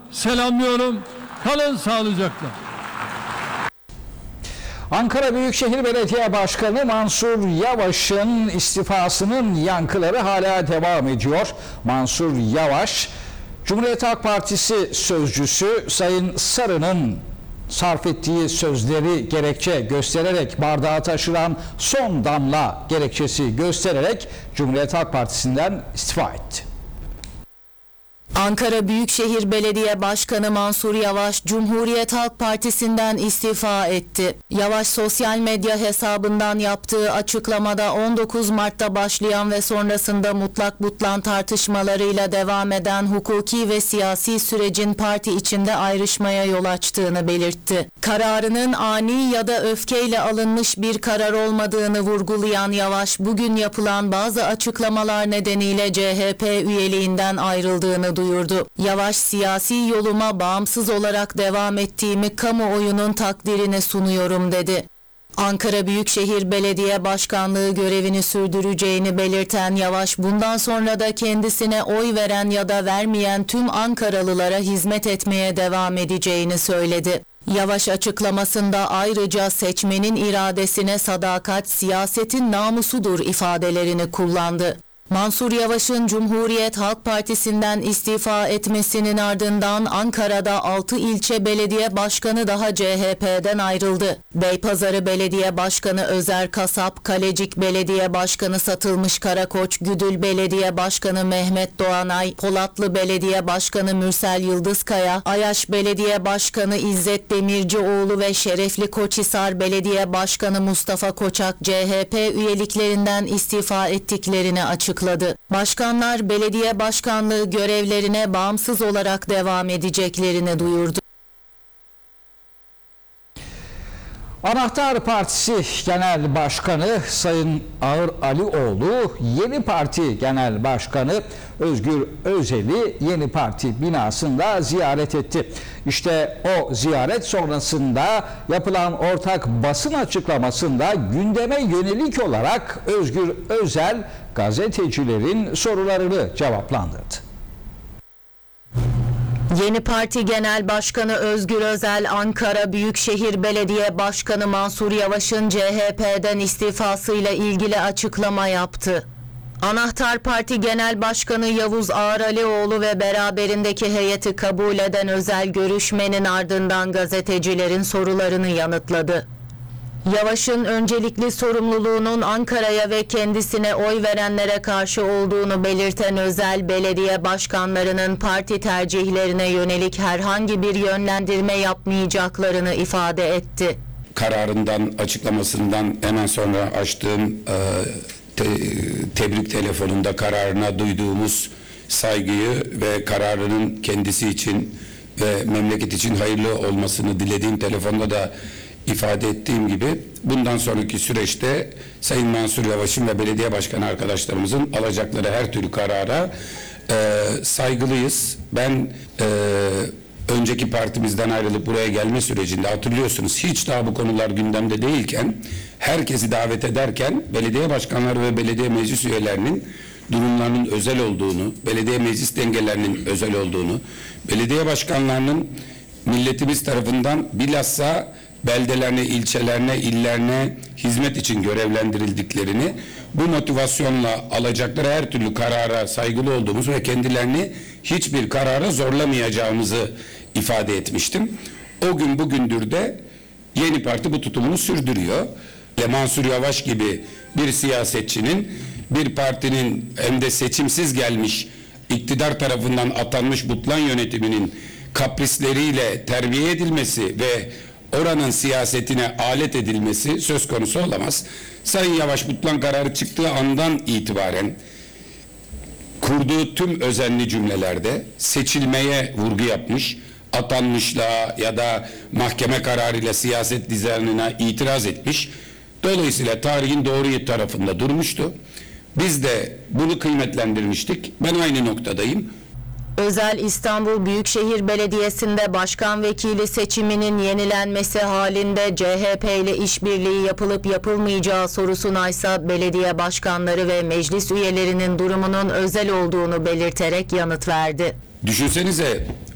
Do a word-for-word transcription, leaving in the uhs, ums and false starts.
selamlıyorum. Kalın sağlıcakla. Ankara Büyükşehir Belediye Başkanı Mansur Yavaş'ın istifasının yankıları hala devam ediyor. Mansur Yavaş, Cumhuriyet Halk Partisi sözcüsü Sayın Sarı'nın sarf ettiği sözleri gerekçe göstererek bardağı taşıran son damla gerekçesi göstererek Cumhuriyet Halk Partisi'nden istifa etti. Ankara Büyükşehir Belediye Başkanı Mansur Yavaş, Cumhuriyet Halk Partisi'nden istifa etti. Yavaş sosyal medya hesabından yaptığı açıklamada on dokuz Mart'ta başlayan ve sonrasında mutlak butlan tartışmalarıyla devam eden hukuki ve siyasi sürecin parti içinde ayrışmaya yol açtığını belirtti. Kararının ani ya da öfkeyle alınmış bir karar olmadığını vurgulayan Yavaş, bugün yapılan bazı açıklamalar nedeniyle C H P üyeliğinden ayrıldığını duyurdu. Yavaş, siyasi yoluma bağımsız olarak devam ettiğimi kamuoyunun takdirine sunuyorum dedi. Ankara Büyükşehir Belediye Başkanlığı görevini sürdüreceğini belirten Yavaş, bundan sonra da kendisine oy veren ya da vermeyen tüm Ankaralılara hizmet etmeye devam edeceğini söyledi. Yavaş açıklamasında ayrıca seçmenin iradesine sadakat siyasetin namusudur ifadelerini kullandı. Mansur Yavaş'ın Cumhuriyet Halk Partisi'nden istifa etmesinin ardından Ankara'da altı ilçe belediye başkanı daha C H P'den ayrıldı. Beypazarı Belediye Başkanı Özer Kasap, Kalecik Belediye Başkanı Satılmış Karakoç, Güdül Belediye Başkanı Mehmet Doğanay, Polatlı Belediye Başkanı Mürsel Yıldızkaya, Ayaş Belediye Başkanı İzzet Demircioğlu ve Şerefli Koçhisar Belediye Başkanı Mustafa Koçak C H P üyeliklerinden istifa ettiklerini açıkladı. Başkanlar belediye başkanlığı görevlerine bağımsız olarak devam edeceklerini duyurdu. Anahtar Partisi Genel Başkanı Sayın Ağır Alioğlu, Yeni Parti Genel Başkanı Özgür Özel'i Yeni Parti binasında ziyaret etti. İşte o ziyaret sonrasında yapılan ortak basın açıklamasında gündeme yönelik olarak Özgür Özel gazetecilerin sorularını cevaplandırdı. Yeni Parti Genel Başkanı Özgür Özel, Ankara Büyükşehir Belediye Başkanı Mansur Yavaş'ın C H P'den istifasıyla ilgili açıklama yaptı. Anahtar Parti Genel Başkanı Yavuz Ağar Alioğlu ve beraberindeki heyeti kabul eden Özel görüşmenin ardından gazetecilerin sorularını yanıtladı. Yavaş'ın öncelikli sorumluluğunun Ankara'ya ve kendisine oy verenlere karşı olduğunu belirten Özel, belediye başkanlarının parti tercihlerine yönelik herhangi bir yönlendirme yapmayacaklarını ifade etti. Kararından, açıklamasından hemen sonra açtığım e, te, tebrik telefonunda kararına duyduğumuz saygıyı ve kararının kendisi için ve memleket için hayırlı olmasını dilediğim telefonda da ifade ettiğim gibi bundan sonraki süreçte Sayın Mansur Yavaş'ın ve belediye başkanı arkadaşlarımızın alacakları her türlü karara e, saygılıyız. Ben e, önceki partimizden ayrılıp buraya gelme sürecinde hatırlıyorsunuz hiç daha bu konular gündemde değilken herkesi davet ederken belediye başkanları ve belediye meclis üyelerinin durumlarının özel olduğunu, belediye meclis dengelerinin özel olduğunu, belediye başkanlarının milletimiz tarafından bilhassa beldelerine, ilçelerine, illerine hizmet için görevlendirildiklerini, bu motivasyonla alacakları her türlü karara saygılı olduğumuz ve kendilerini hiçbir karara zorlamayacağımızı ifade etmiştim. O gün bugündür de Yeni Parti bu tutumunu sürdürüyor. Mansur Yavaş gibi bir siyasetçinin, bir partinin hem de seçimsiz gelmiş, iktidar tarafından atanmış butlan yönetiminin kaprisleriyle terbiye edilmesi ve oranın siyasetine alet edilmesi söz konusu olamaz. Sayın Yavaş butlan kararı çıktığı andan itibaren kurduğu tüm özenli cümlelerde seçilmeye vurgu yapmış, atanmışlığa ya da mahkeme kararıyla siyaset dizaynına itiraz etmiş. Dolayısıyla tarihin doğru tarafında durmuştu. Biz de bunu kıymetlendirmiştik. Ben aynı noktadayım. Özel, İstanbul Büyükşehir Belediyesi'nde başkan vekili seçiminin yenilenmesi halinde C H P ile işbirliği yapılıp yapılmayacağı sorusuna ise belediye başkanları ve meclis üyelerinin durumunun özel olduğunu belirterek yanıt verdi. Düşünsenize